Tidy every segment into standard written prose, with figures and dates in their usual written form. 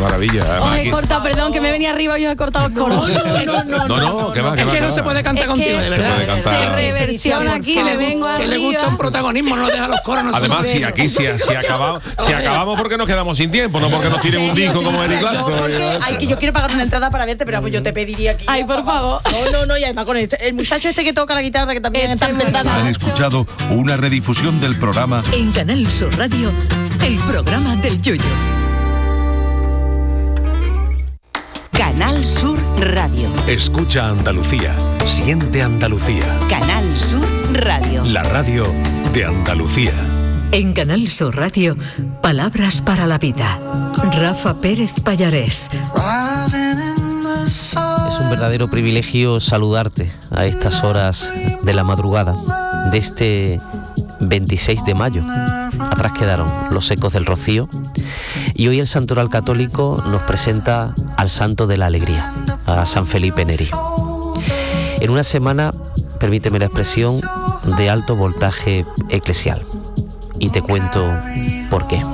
maravilla. Os he cortado, perdón, que me venía arriba y os he cortado el coro. No, que va. Es que no se puede cantar contigo, de verdad. Se puede cantar. Se reversiona aquí, le vengo Que arriba. le gusta un protagonismo, no deja los coros. Además, si acabamos porque nos quedamos sin tiempo, no porque nos tiren un disco como Eric Clapton. Yo quiero pagar una entrada para verte, pero vamos, yo te pediría aquí. Ay, por favor. No, y además con el muchacho este que toca la guitarra, que también está empezando. Han escuchado una redifusión del programa En Canal Sur Radio, el programa del Yoyo. Canal Sur Radio. Escucha Andalucía, siente Andalucía. Canal Sur Radio. La radio de Andalucía. En Canal Sur Radio, palabras para la vida. Rafa Pérez Pallarés. Es un verdadero privilegio saludarte a estas horas de la madrugada de este 26 de mayo. Atrás quedaron los ecos del Rocío y hoy el Santoral Católico nos presenta al Santo de la Alegría, a San Felipe Neri. En una semana, permíteme la expresión, de alto voltaje eclesial. Y te cuento por qué.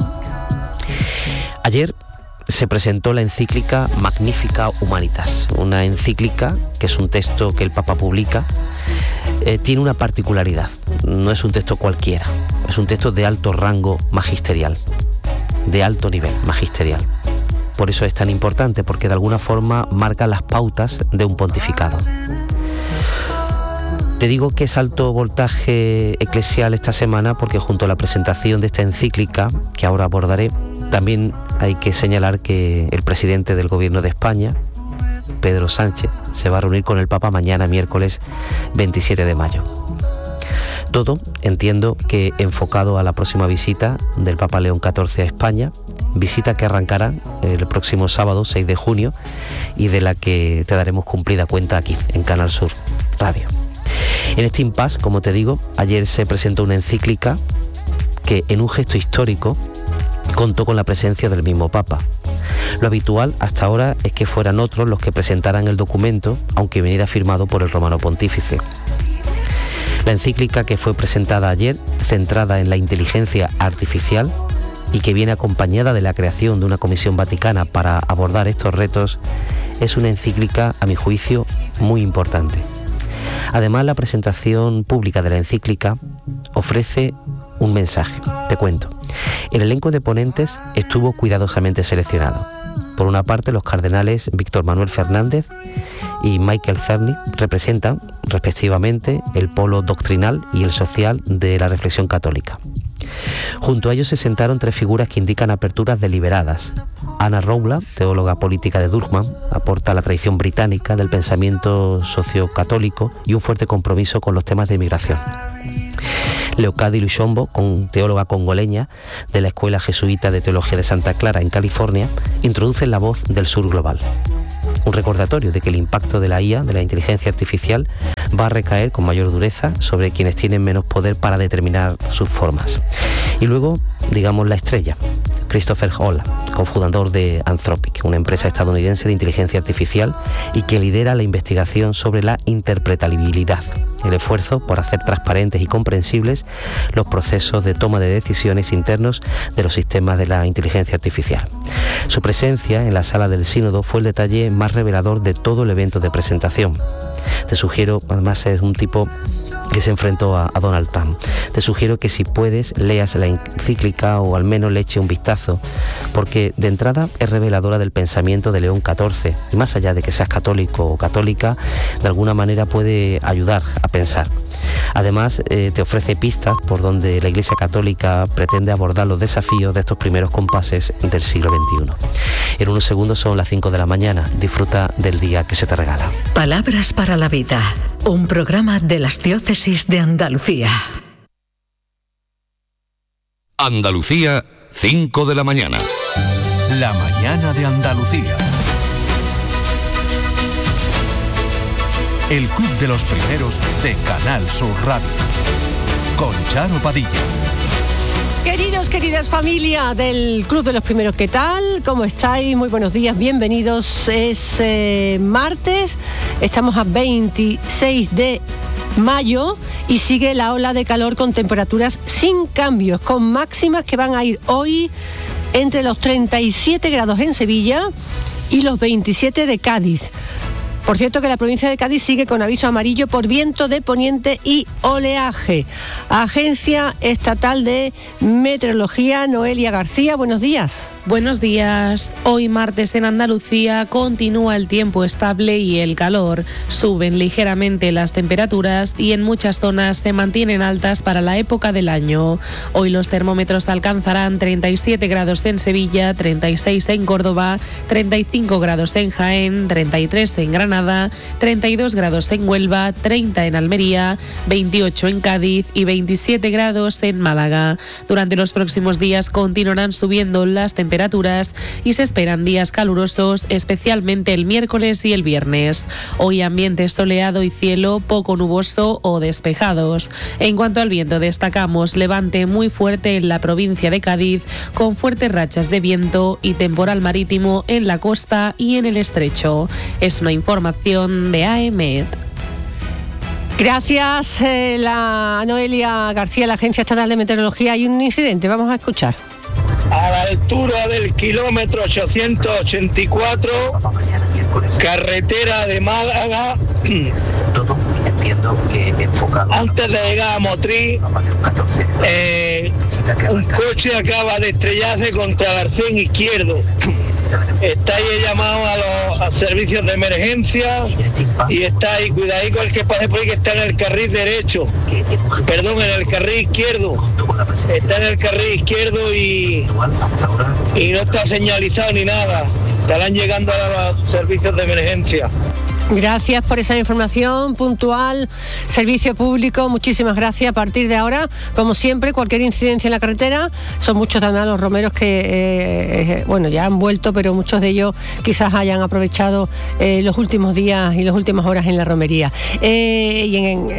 Ayer se presentó la encíclica Magnificat Humanitas, una encíclica que es un texto que el Papa publica. Tiene una particularidad, no es un texto cualquiera, es un texto de alto rango magisterial, de alto nivel magisterial. Por eso es tan importante, porque de alguna forma marca las pautas de un pontificado. Te digo que es alto voltaje eclesial esta semana porque junto a la presentación de esta encíclica, que ahora abordaré, también hay que señalar que el presidente del Gobierno de España, Pedro Sánchez, se va a reunir con el Papa mañana, miércoles 27 de mayo. Todo, entiendo, que enfocado a la próxima visita del Papa León XIV a España, visita que arrancará el próximo sábado 6 de junio y de la que te daremos cumplida cuenta aquí, en Canal Sur Radio. En este impasse, como te digo, ayer se presentó una encíclica que, en un gesto histórico, contó con la presencia del mismo Papa. Lo habitual hasta ahora es que fueran otros los que presentaran el documento, aunque viniera firmado por el Romano Pontífice. La encíclica que fue presentada ayer, centrada en la inteligencia artificial y que viene acompañada de la creación de una comisión vaticana para abordar estos retos, es una encíclica, a mi juicio, muy importante. Además, la presentación pública de la encíclica ofrece un mensaje. Te cuento. El elenco de ponentes estuvo cuidadosamente seleccionado. Por una parte, los cardenales Víctor Manuel Fernández y Michael Cerny representan, respectivamente, el polo doctrinal y el social de la reflexión católica. Junto a ellos se sentaron tres figuras que indican aperturas deliberadas. Anna Rowland, teóloga política de Durham, aporta la tradición británica del pensamiento sociocatólico y un fuerte compromiso con los temas de inmigración. Leocadi Lushombo, teóloga congoleña de la Escuela Jesuita de Teología de Santa Clara en California, introduce la voz del sur global. Un recordatorio de que el impacto de la IA, de la inteligencia artificial, va a recaer con mayor dureza sobre quienes tienen menos poder para determinar sus formas. Y luego, digamos, la estrella, Christopher Hall, cofundador de Anthropic, una empresa estadounidense de inteligencia artificial y que lidera la investigación sobre la interpretabilidad, el esfuerzo por hacer transparentes y comprensibles los procesos de toma de decisiones internos de los sistemas de la inteligencia artificial. Su presencia en la sala del sínodo fue el detalle más revelador de todo el evento de presentación. Te sugiero, además es un tipo que se enfrentó a Donald Trump, te sugiero que si puedes leas la encíclica o al menos le eche un vistazo, porque de entrada es reveladora del pensamiento de León XIV y más allá de que seas católico o católica, de alguna manera puede ayudar a pensar. Además, te ofrece pistas por donde la Iglesia Católica pretende abordar los desafíos de estos primeros compases del siglo XXI. En unos segundos son las 5 de la mañana. Disfruta del día que se te regala. Palabras para la vida. Un programa de las diócesis de Andalucía. Andalucía, 5 de la mañana. La mañana de Andalucía. El Club de los Primeros de Canal Sur Radio. Con Charo Padilla. Queridos, queridas familia del Club de los Primeros, ¿qué tal? ¿Cómo estáis? Muy buenos días, bienvenidos. Es martes, estamos a 26 de mayo y sigue la ola de calor con temperaturas sin cambios, con máximas que van a ir hoy entre los 37 grados en Sevilla y los 27 de Cádiz. Por cierto que la provincia de Cádiz sigue con aviso amarillo por viento de poniente y oleaje. Agencia Estatal de Meteorología, Noelia García, buenos días. Buenos días. Hoy martes en Andalucía continúa el tiempo estable y el calor. Suben ligeramente las temperaturas y en muchas zonas se mantienen altas para la época del año. Hoy los termómetros alcanzarán 37 grados en Sevilla, 36 en Córdoba, 35 grados en Jaén, 33 en Granada, 32 grados en Huelva, 30 en Almería, 28 en Cádiz y 27 grados en Málaga. Durante los próximos días continuarán subiendo las temperaturas y se esperan días calurosos, especialmente el miércoles y el viernes. Hoy ambiente soleado y cielo poco nuboso o despejados. En cuanto al viento, destacamos levante muy fuerte en la provincia de Cádiz, con fuertes rachas de viento y temporal marítimo en la costa y en el estrecho. Es una información de AEMET. Gracias, la Noelia García, la Agencia Estatal de Meteorología. Hay un incidente, vamos a escuchar. A la altura del kilómetro 884, carretera de Málaga, antes de llegar a Motril, un coche acaba de estrellarse contra el arcén izquierdo. Está ahí llamado a los servicios de emergencia y está ahí, cuidadito el que pase por ahí, que está en el carril derecho, perdón, en el carril izquierdo, está en el carril izquierdo y no está señalizado ni nada, estarán llegando a los servicios de emergencia. Gracias por esa información puntual, servicio público, muchísimas gracias. A partir de ahora, como siempre, cualquier incidencia en la carretera, son muchos también los romeros que, ya han vuelto, pero muchos de ellos quizás hayan aprovechado los últimos días y las últimas horas en la romería y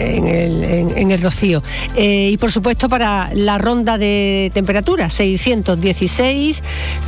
en el rocío. Y por supuesto para la ronda de temperaturas, 616,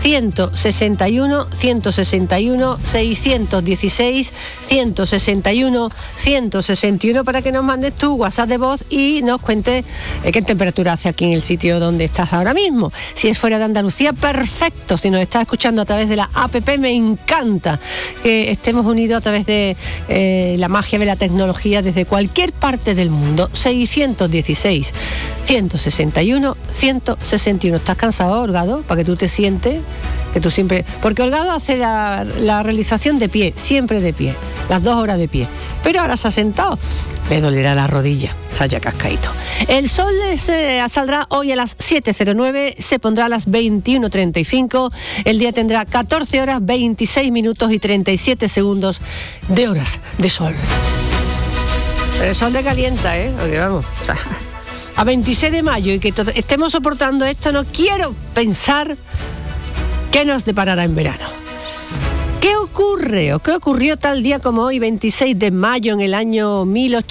161, 161, 616, 161, 161 para que nos mandes tu WhatsApp de voz y nos cuentes qué temperatura hace aquí en el sitio donde estás ahora mismo. Si es fuera de Andalucía, perfecto. Si nos estás escuchando a través de la APP, me encanta que estemos unidos a través de la magia de la tecnología desde cualquier parte del mundo. 616, 161, 161. ¿Estás cansado, Holgado? Para que tú te sientes, que tú siempre... Porque Holgado hace la realización de pie, siempre de pie, las 2 horas de pie. Pero ahora se ha sentado. Me dolerá la rodilla, está ya cascaíto. El sol saldrá hoy a las 7:09, se pondrá a las 21:35. El día tendrá 14 horas, 26 minutos y 37 segundos de horas de sol. Pero el sol te calienta, porque vamos... A 26 de mayo y que estemos soportando esto, no quiero pensar qué nos deparará en verano. ¿Qué ocurre o qué ocurrió tal día como hoy, 26 de mayo en el año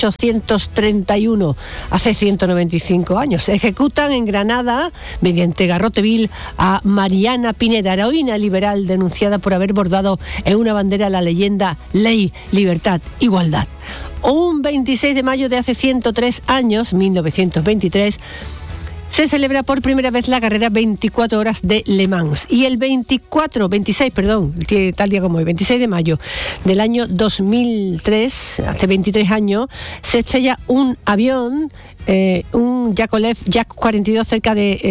1831, hace 195 años? Se ejecutan en Granada, mediante garrote vil, a Mariana Pineda, heroína liberal denunciada por haber bordado en una bandera la leyenda Ley, Libertad, Igualdad. Un 26 de mayo de hace 103 años, 1923, se celebra por primera vez la carrera 24 horas de Le Mans. Y el 26 de mayo del año 2003, hace 23 años, se estrella un avión, un Yakolev Jak 42 cerca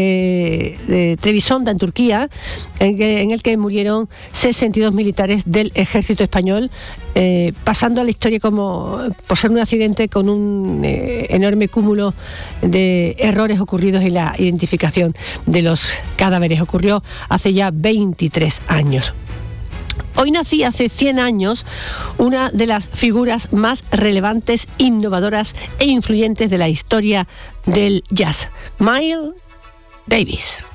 de Trebisonda, en Turquía, en el que murieron 62 militares del ejército español, pasando a la historia como por ser un accidente con un enorme cúmulo de errores ocurridos en la identificación de los cadáveres. Ocurrió hace ya 23 años. Hoy nací hace 100 años una de las figuras más relevantes, innovadoras e influyentes de la historia del jazz, Miles Davis.